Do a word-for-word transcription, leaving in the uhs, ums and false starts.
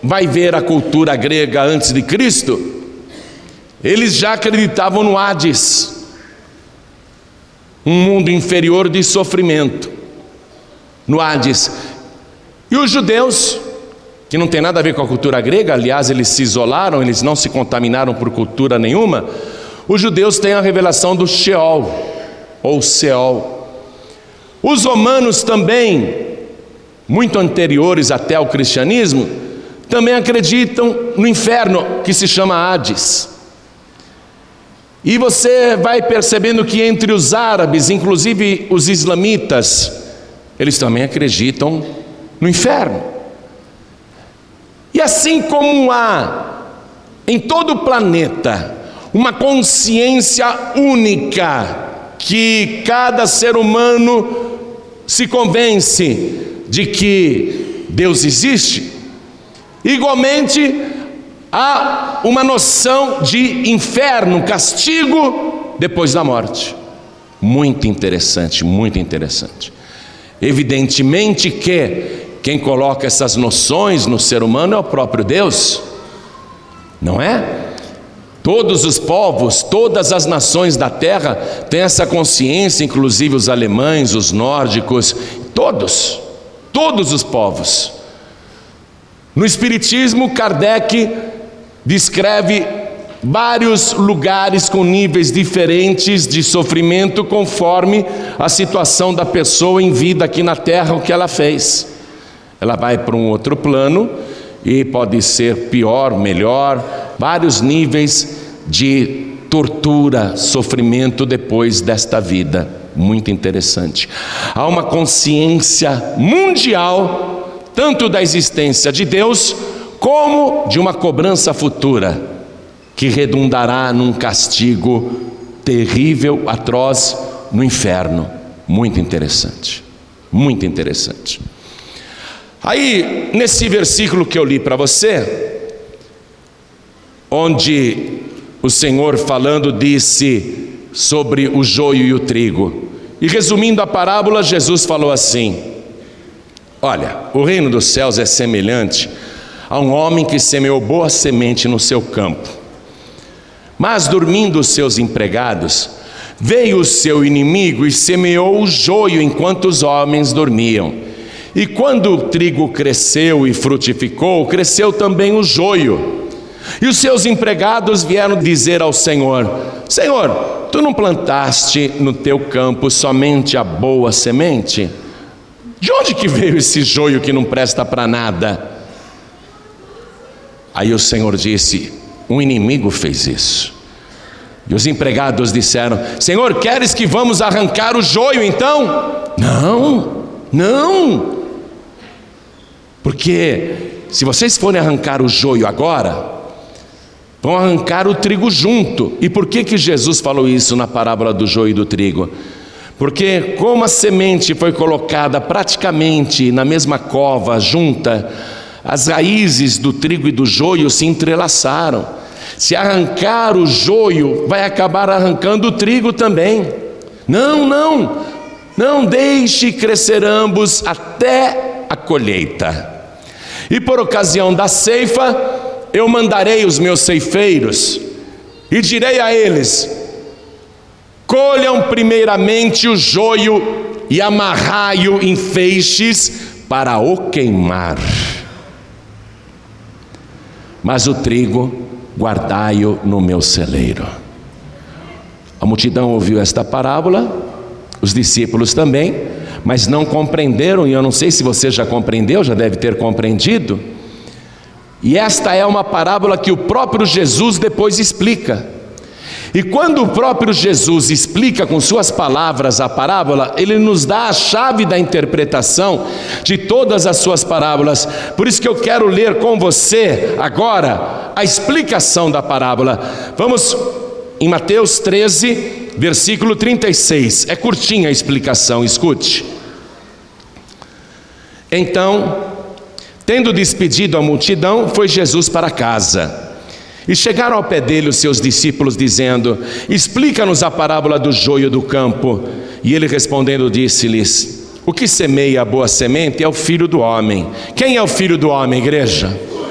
vai ver a cultura grega antes de Cristo, eles já acreditavam no Hades, um mundo inferior de sofrimento, no Hades. E os judeus, que não tem nada a ver com a cultura grega, aliás, eles se isolaram, eles não se contaminaram por cultura nenhuma, os judeus têm a revelação do Sheol, ou Seol. Os romanos também, muito anteriores até ao cristianismo, também acreditam no inferno, que se chama Hades. E você vai percebendo que entre os árabes, inclusive os islamitas, eles também acreditam no inferno. E assim como há em todo o planeta uma consciência única, que cada ser humano se convence de que Deus existe, igualmente há uma noção de inferno, castigo depois da morte. Muito interessante, muito interessante. Evidentemente que quem coloca essas noções no ser humano é o próprio Deus, não é? Todos os povos, todas as nações da terra têm essa consciência, inclusive os alemães, os nórdicos, todos, todos os povos. No Espiritismo, Kardec descreve vários lugares com níveis diferentes de sofrimento, conforme a situação da pessoa em vida aqui na terra, o que ela fez. Ela vai para um outro plano e pode ser pior, melhor, vários níveis de tortura, sofrimento depois desta vida. Muito interessante. Há uma consciência mundial, tanto da existência de Deus, como de uma cobrança futura, que redundará num castigo terrível, atroz, no inferno. Muito interessante, muito interessante. Aí, nesse versículo que eu li para você, onde o Senhor falando disse sobre o joio e o trigo, e resumindo a parábola, Jesus falou assim: olha, o reino dos céus é semelhante a um homem que semeou boa semente no seu campo. Mas dormindo os seus empregados, veio o seu inimigo e semeou o joio enquanto os homens dormiam. E quando o trigo cresceu e frutificou, cresceu também o joio. E os seus empregados vieram dizer ao Senhor: Senhor, tu não plantaste no teu campo somente a boa semente? De onde que veio esse joio que não presta para nada? Aí o Senhor disse: um inimigo fez isso. E os empregados disseram: Senhor, queres que vamos arrancar o joio então? Não, não. Porque se vocês forem arrancar o joio agora, vão arrancar o trigo junto. E por que que Jesus falou isso na parábola do joio e do trigo? Porque como a semente foi colocada praticamente na mesma cova junta, as raízes do trigo e do joio se entrelaçaram. Se arrancar o joio, vai acabar arrancando o trigo também. Não, não, não deixe crescer ambos até a colheita. E por ocasião da ceifa, eu mandarei os meus ceifeiros e direi a eles: colham primeiramente o joio e amarrai-o em feixes para o queimar, mas o trigo guardai-o no meu celeiro. A multidão ouviu esta parábola, os discípulos também, mas não compreenderam, e eu não sei se você já compreendeu, já deve ter compreendido. E esta é uma parábola que o próprio Jesus depois explica. E quando o próprio Jesus explica com suas palavras a parábola, ele nos dá a chave da interpretação de todas as suas parábolas. Por isso que eu quero ler com você agora a explicação da parábola. Vamos em Mateus treze, versículo trinta e seis. É curtinha a explicação, escute. Então, tendo despedido a multidão, foi Jesus para casa. E chegaram ao pé dele os seus discípulos, dizendo: explica-nos a parábola do joio do campo. E ele respondendo disse-lhes: o que semeia a boa semente é o Filho do Homem. Quem é o Filho do Homem, igreja?